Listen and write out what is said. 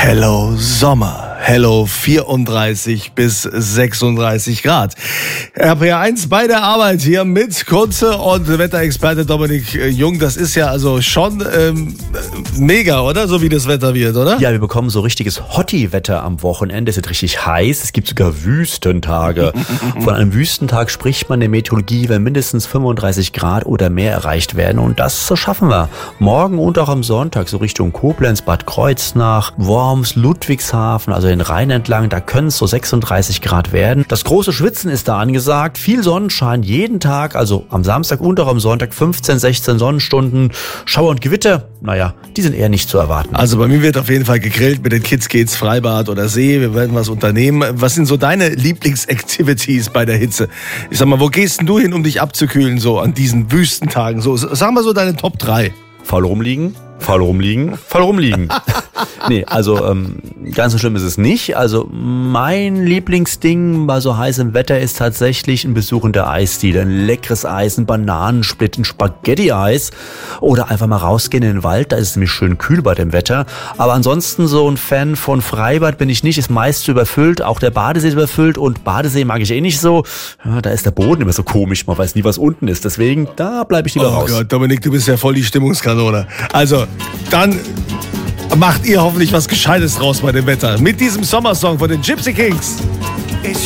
Hello Sommer, hello 34 bis 36 Grad. RPR1 bei der Arbeit hier mit Kunze und Wetterexperte Dominik Jung. Das ist ja also schon mega, oder? So wie das Wetter wird, oder? Ja, wir bekommen so richtiges Hottie-Wetter am Wochenende. Es wird richtig heiß. Es gibt sogar Wüstentage. Von einem Wüstentag spricht man in der Meteorologie, wenn mindestens 35 Grad oder mehr erreicht werden. Und das schaffen wir. Morgen und auch am Sonntag so Richtung Koblenz, Bad Kreuznach, Worms, Ludwigshafen, also den Rhein entlang. Da können es so 36 Grad werden. Das große Schwitzen ist da angesagt. Viel Sonnenschein jeden Tag, also am Samstag und auch am Sonntag 15, 16 Sonnenstunden. Schauer und Gewitter, naja, die sind eher nicht zu erwarten. Also bei mir wird auf jeden Fall gegrillt. Mit den Kids geht's Freibad oder See. Wir werden was unternehmen. Was sind so deine Lieblingsactivities bei der Hitze? Ich sag mal, wo gehst denn du hin, um dich abzukühlen, so an diesen Wüstentagen? So, sag mal so deine Top 3. Faul rumliegen, faul rumliegen, faul rumliegen. Nee, also ganz so schlimm ist es nicht. Also mein Lieblingsding bei so heißem Wetter ist tatsächlich ein Besuch in der Eisdiele. Ein leckeres Eis, ein Bananensplit, ein Spaghetti-Eis. Oder einfach mal rausgehen in den Wald, da ist es nämlich schön kühl bei dem Wetter. Aber ansonsten so ein Fan von Freibad bin ich nicht, ist meist zu überfüllt. Auch der Badesee ist überfüllt und Badesee mag ich eh nicht so. Ja, da ist der Boden immer so komisch, man weiß nie, was unten ist. Deswegen, da bleibe ich lieber raus. Oh Gott, Dominik, du bist ja voll die Stimmungskanone. Also, dann macht ihr hoffentlich was Gescheites draus bei dem Wetter. Mit diesem Sommersong von den Gypsy Kings.